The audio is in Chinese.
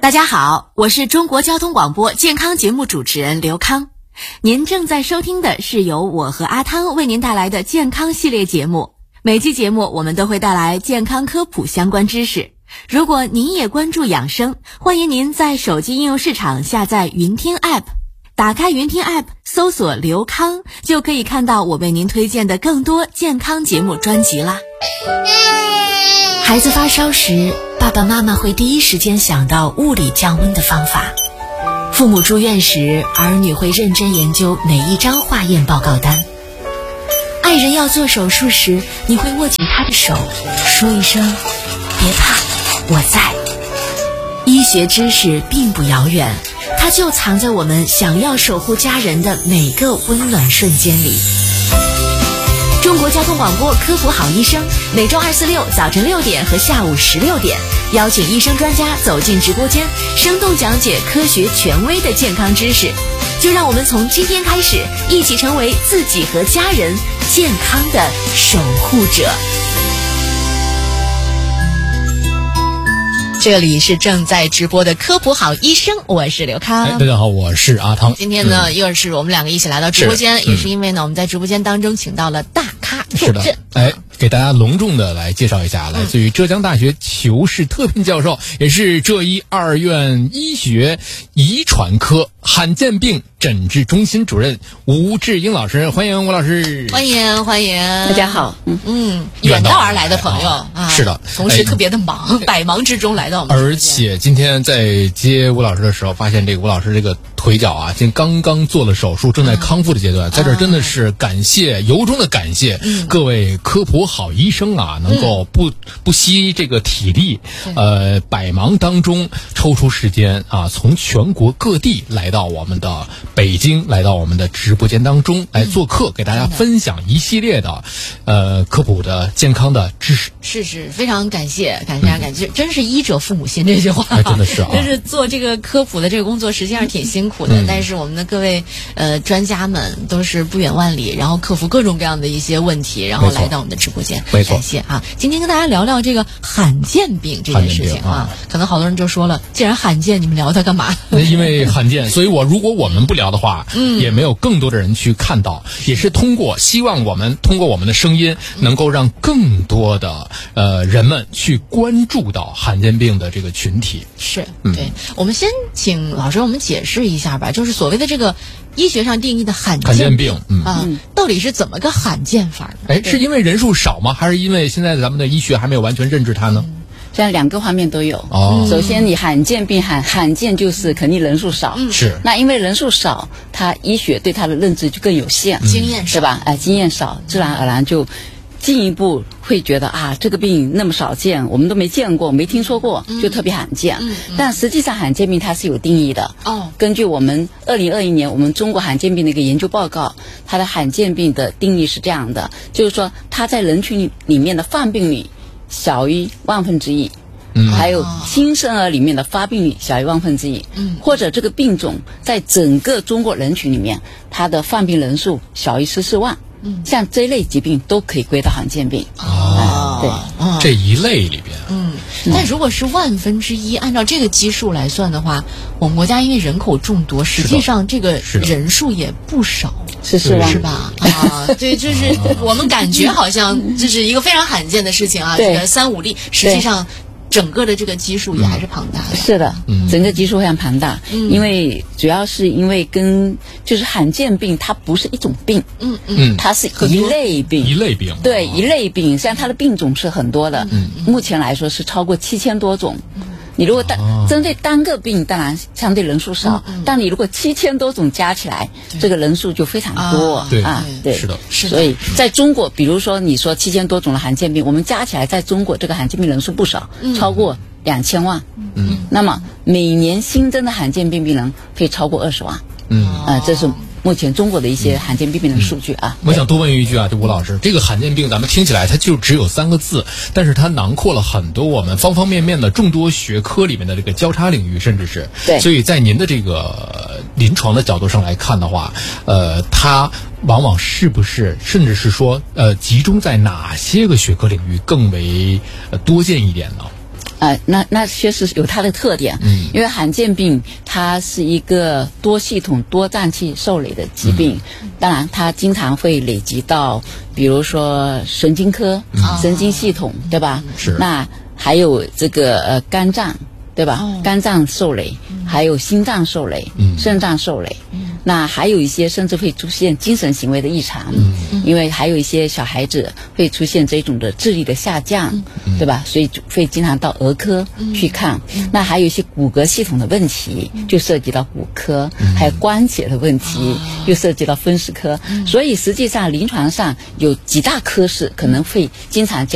大家好，我是中国交通广播健康节目主持人刘康。您正在收听的是由我和阿汤为您带来的健康系列节目。每期节目我们都会带来健康科普相关知识。如果您也关注养生，欢迎您在手机应用市场下载云听 App， 打开云听 App 搜索刘康，就可以看到我为您推荐的更多健康节目专辑啦。孩子发烧时，爸爸妈妈会第一时间想到物理降温的方法。父母住院时，儿女会认真研究每一张化验报告单。爱人要做手术时，你会握紧他的手，说一声别怕，我在。医学知识并不遥远，它就藏在我们想要守护家人的每个温暖瞬间里。中国交通广播科普好医生，每周2、4、6早晨6点和下午16点，邀请医生专家走进直播间，生动讲解科学权威的健康知识。就让我们从今天开始，一起成为自己和家人健康的守护者。这里是正在直播的科普好医生，我是刘康。 大家好，我是阿汤。 今天呢，又是我们两个一起来到直播间，也是因为呢，我们在直播间当中请到了大咖坐镇。 给大家隆重的来介绍一下，来自于浙江大学裘氏特聘教授，也是浙医2院医学遗传科罕见病诊治中心主任吴志英老师，欢迎吴老师。 欢迎， 大家好。 远道而来的朋友啊， 是的， 同时特别的忙，百忙之中来到我们。 而且今天在接吴老师的时候，发现这个吴老师这个腿脚啊，今天刚刚做了手术，正在康复的阶段，在这儿真的是感谢，由衷的感谢各位科普好医生啊，能够不惜这个体力，百忙当中抽出时间啊，从全国各地来到我们的北京，来到我们的直播间当中来做客，给大家分享一系列的科普的健康的知识。 是非常感谢，真是医者父母心这句话， 真的是啊， 就是做这个科普的这个工作实际上挺辛苦的，但是我们的各位专家们都是不远万里，然后克服各种各样的一些问题，然后来到我们的直播间。 没错， 感谢啊！今天跟大家聊聊这个罕见病这件事情啊，可能好多人就说了，既然罕见，你们聊它干嘛？ 因为罕见，所以如果我们不聊的话，也没有更多的人去看到，也是希望我们通过我们的声音，能够让更多的人们去关注到罕见病的这个群体。 是，对，我们先请老师我们解释一下吧，就是所谓的这个医学上定义的罕见病到底是怎么个罕见法呢？ 是因为人数少吗？还是因为现在咱们的医学还没有完全认知它呢？ 这样两个方面都有。首先你罕见病罕见就是肯定人数少， 是。 那因为人数少，它医学对它的认知就更有限， 经验少， 是吧？经验少，自然而然就进一步会觉得啊，这个病那么少见，我们都没见过，没听说过，就特别罕见。但实际上罕见病它是有定义的。根据我们2021年我们中国罕见病的一个研究报告，它的罕见病的定义是这样的，就是说它在人群里面的犯病率小于1/1000，还有新生儿里面的发病率小于1/1000，或者这个病种在整个中国人群里面，它的犯病人数小于14万。像这类疾病都可以归到罕见病。对， 这一类里边。 但如果是1/1000，按照这个基数来算的话，我们国家因为人口众多，实际上这个人数也不少 ，14万是吧？对，就是我们感觉好像这是一个非常罕见的事情啊，这个3、5例，实际上整个的这个基数也还是庞大的。 是的，整个基数非常庞大，因为主要是因为就是罕见病它不是一种病，它是一类病，对，一类病，实际上它的病种是很多的，目前来说是超过7000多种。你如果针对单个病，当然相对人数少，但你如果7000多种加起来，这个人数就非常多。 对，是的。 所以在中国，比如说你说7000多种的罕见病，我们加起来在中国这个罕见病人数不少，超过2000万。那么每年新增的罕见病病人可以超过20万。这是目前中国的一些罕见病病的数据啊。 我想多问一句啊，这吴老师，这个罕见病咱们听起来它就只有3个字，但是它囊括了很多我们方方面面的众多学科里面的这个交叉领域，甚至是对。 所以在您的这个临床的角度上来看的话，它往往是不是甚至是说集中在哪些个学科领域更为多见一点呢？ 那确实有它的特点。因为罕见病它是一个多系统多脏器受累的疾病，当然它经常会累积到比如说神经科、神经系统，对吧？ 是。 那还有这个肝脏，对吧？肝脏受累，还有心脏受累，肾脏受累。那还有一些甚至会出现精神行为的异常，因为还有一些小孩子会出现这种的智力的下降，对吧？所以会经常到儿科去看。那还有一些骨骼系统的问题，就涉及到骨科，还有关节的问题，又涉及到风湿科。所以实际上临床上有几大科室可能会经常